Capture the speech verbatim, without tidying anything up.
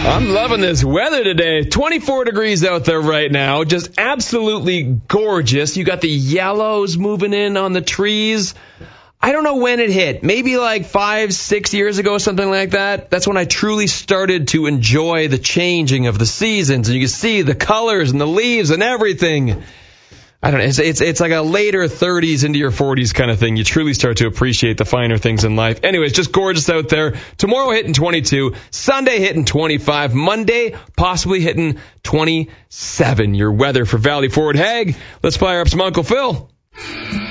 I'm loving this weather today. twenty-four degrees out there right now. Just absolutely gorgeous. You got the yellows moving in on the trees. I don't know when it hit. Maybe like five, six years ago, something like that. That's when I truly started to enjoy the changing of the seasons. And you can see the colors and the leaves and everything. I don't know. It's, it's, it's like a later thirties into your forties kind of thing. You truly start to appreciate the finer things in life. Anyways, just gorgeous out there. Tomorrow hitting twenty-two. Sunday hitting twenty-five. Monday possibly hitting twenty-seven. Your weather for Valley Forge Hag. Let's fire up some Uncle Phil.